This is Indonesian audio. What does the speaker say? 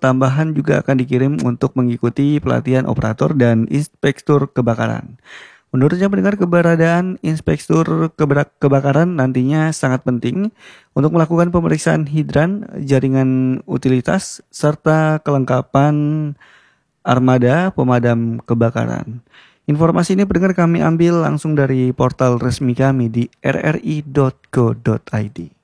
tambahan juga akan dikirim untuk mengikuti pelatihan operator dan inspektur kebakaran. Menurutnya pendengar, keberadaan inspektur kebakaran nantinya sangat penting untuk melakukan pemeriksaan hidran, jaringan utilitas, serta kelengkapan armada pemadam kebakaran. Informasi ini pendengar kami ambil langsung dari portal resmi kami di rri.go.id.